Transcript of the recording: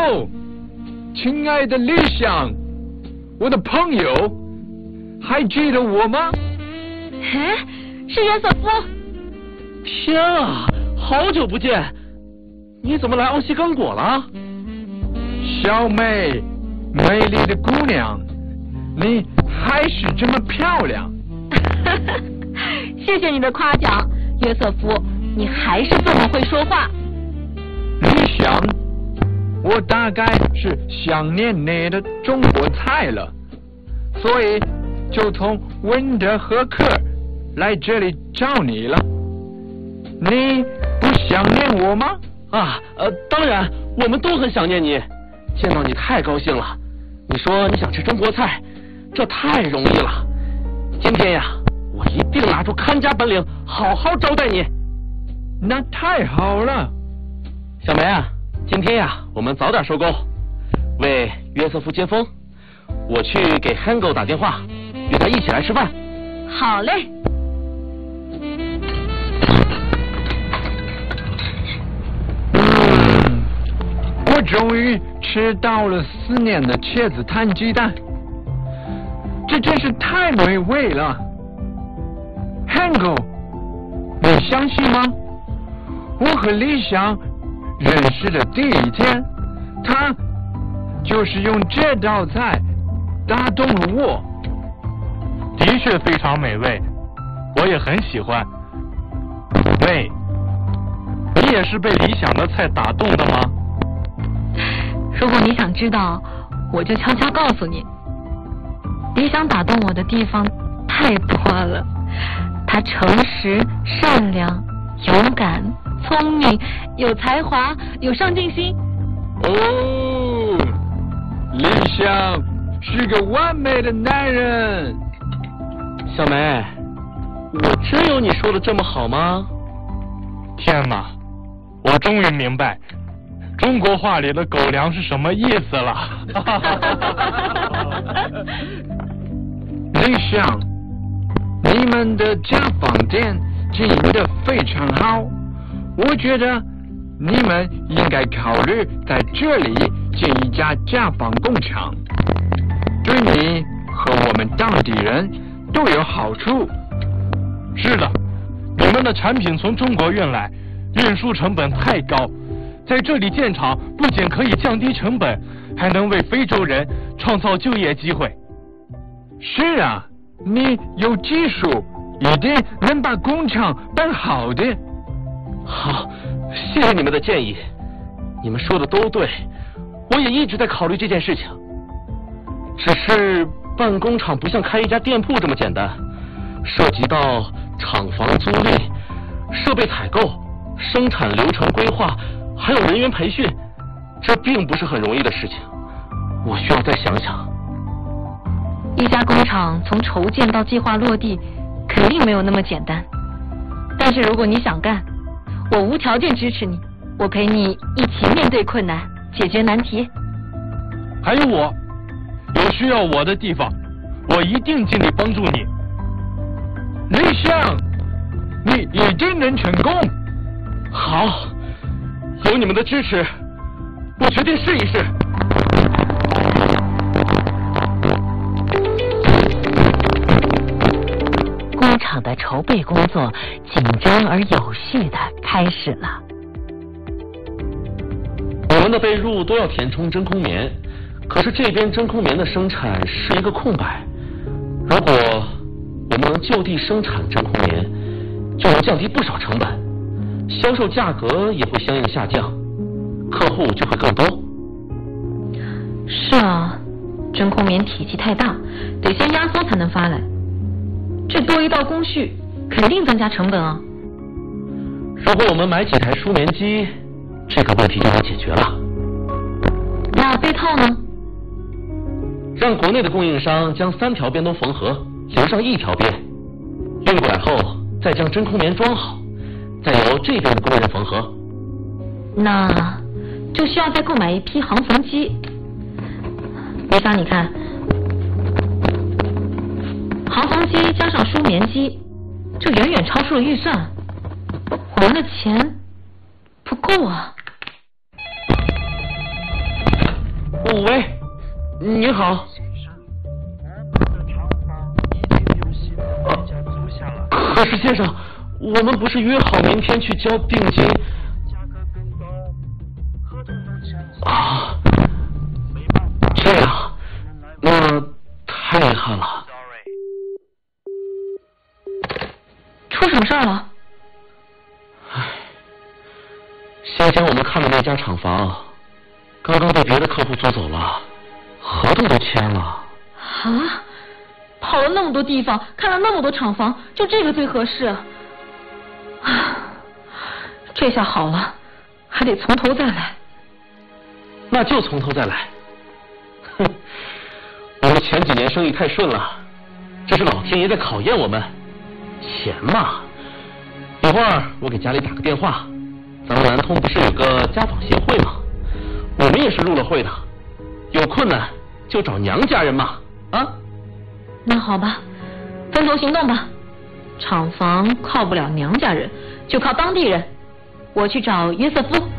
哦，亲爱的理想，我的朋友，还记得我吗？ 哎，是约瑟夫。 天啊，好久不见！你怎么来奥西刚果了？ 小美，美丽的姑娘，你还是这么漂亮。 谢谢你的夸奖，约瑟夫，你还是这么会说话。 理想，我大概是想念你的中国菜了，所以就从温德赫克来这里找你了。你不想念我吗？ 当然，我们都很想念你，见到你太高兴了。你说你想吃中国菜，这太容易了。今天呀，我一定拿出看家本领，好好招待你。 那太好了。 小梅啊，今天呀，我们早点收工，为约瑟夫接风。我去给 Hango 打电话，约他一起来吃饭。 好嘞。 我终于吃到了4年的茄子摊鸡蛋，这真是太美味了。Hango， 你相信吗？我和理想认识的第一天，他就是用这道菜打动了我。 的确非常美味，我也很喜欢。喂，你也是被理想的菜打动的吗？ 如果你想知道，我就悄悄告诉你，理想打动我的地方太多了。他诚实、善良、勇敢、聪明、有才华、有上进心。 哦，理想是个完美的男人。 小梅，我真有你说的这么好吗？ 天哪，我终于明白中国话里的狗粮是什么意思了。 理想，你们的家纺店经营得非常好，我觉得你们应该考虑在这里建一家家纺工厂，对你和我们当地人都有好处。 是的，你们的产品从中国运来，运输成本太高，在这里建厂不仅可以降低成本，还能为非洲人创造就业机会。 是啊，你有技术，一定能把工厂办好的。 好，谢谢你们的建议，你们说的都对，我也一直在考虑这件事情。只是办工厂不像开一家店铺这么简单，涉及到厂房租赁、设备采购、生产流程规划，还有人员培训，这并不是很容易的事情，我需要再想想。 一家工厂从筹建到计划落地，肯定没有那么简单。但是如果你想干，我无条件支持你，我陪你一起面对困难，解决难题。 还有我，有需要我的地方，我一定尽力帮助你。 理想，你一定能成功。 好，有你们的支持，我决定试一试。 工厂的筹备工作紧张而有序地开始了。 我们的被褥都要填充真空棉，可是这边真空棉的生产是一个空白。如果我们能就地生产真空棉，就能降低不少成本，销售价格也会相应下降，客户就会更多。 是啊，真空棉体积太大，得先压缩才能发来，这多一道工序，肯定增加成本啊。 如果我们买几台舒棉机，这个问题就能解决了。 那被套呢？ 让国内的供应商将3条边都缝合，留上1条边，运过来后再将真空棉装好，再由这边的工人缝合。 那就需要再购买一批行缝机。李芳，你看，行缝机加上舒棉机，就远远超出了预算，我们的钱不够啊。 喂，您好。可是先生，我们不是约好明天去交定金？啊，这样，那太遗憾了。 出什么事儿了？ 唉，先前我们看的那家厂房，刚刚被别的客户租走了，合同都签了。 啊！跑了那么多地方，看了那么多厂房，就这个最合适。啊，这下好了，还得从头再来。 那就从头再来。哼，我们前几年生意太顺了，这是老天爷在考验我们。钱嘛，一会儿我给家里打个电话。咱们南通不是有个家纺协会吗？我们也是入了会的，有困难就找娘家人嘛。啊？ 那好吧，分头行动吧。厂房靠不了娘家人，就靠当地人。我去找约瑟夫。